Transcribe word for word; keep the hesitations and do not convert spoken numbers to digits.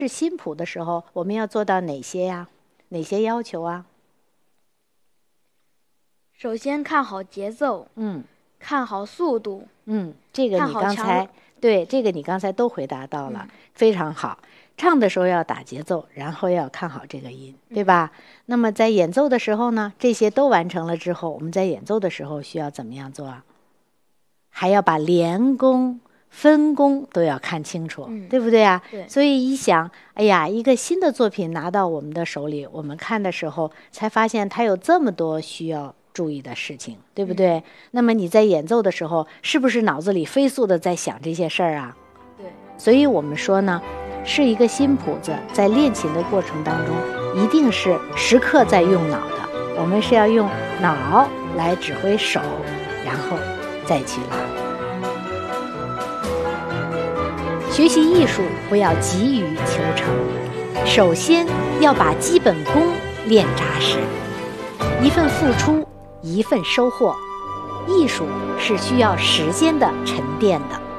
是新谱的时候，我们要做到哪些呀？哪些要求啊？ 首先看好节奏， 嗯， 看好速度， 嗯，这个你看好强刚才对这个你刚才都回答到了， 嗯非常好。唱的时候要打节奏，然后要看好这个音，对吧？那么在演奏的时候呢，这些都完成了之后，我们在演奏的时候需要怎么样做啊？还要把连弓、分弓都要看清楚， 嗯对不对啊？ 对所以一想，哎呀，一个新的作品拿到我们的手里，我们看的时候才发现它有这么多需要注意的事情，对不对？ 嗯那么你在演奏的时候，是不是脑子里飞速的在想这些事儿啊？ 对， 所以我们说呢，是一个新谱子，在练琴的过程当中，一定是时刻在用脑的。我们是要用脑来指挥手，然后再去拉。学习艺术不要急于求成，首先要把基本功练扎实。一份付出，一份收获。艺术是需要时间的沉淀的。